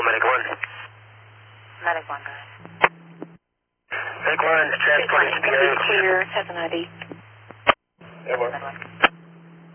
Medic 1. Medic 1, go ahead. Medic 1, transport is Clear, has an ID. Airborne. Medic 1.